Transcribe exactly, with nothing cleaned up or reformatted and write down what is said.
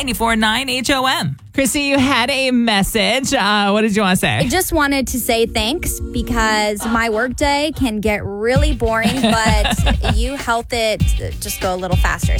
ninety-four point nine H O M. Christy, you had a message. Uh, what did you want to say? I just wanted to say thanks because my workday can get really boring, but you help it just go a little faster.